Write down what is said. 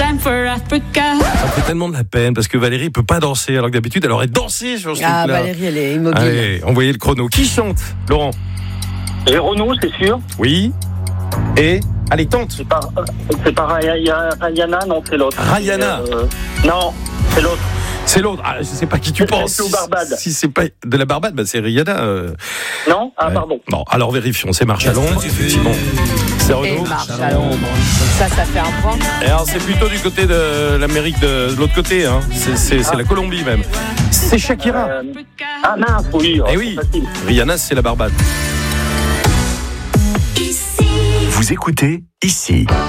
time for Africa. Ça me fait tellement de la peine parce que Valérie peut pas danser alors que d'habitude elle aurait dansé sur ce truc-là. Valérie, elle est immobile. Allez, envoyez le chrono. Qui chante, Laurent? Et Renaud, c'est sûr. Oui. Et allez, tente. C'est pas Rihanna, non, c'est l'autre. Rihanna. Non, c'est l'autre. C'est l'autre. Ah, je sais pas qui tu penses. C'est au Barbade. Si c'est pas de la Barbade, bah c'est Rihanna. Non, ouais. pardon. Non, alors vérifions. C'est Marche à l'ombre. Effectivement. C'est Et Renaud. marche à l'ombre. Donc ça fait un point. Et alors c'est plutôt du côté de l'Amérique de l'autre côté. Hein. C'est la Colombie même. C'est Shakira. Ah mince, oui. Eh oui. Facile. Rihanna, c'est la Barbade. Vous écoutez ici.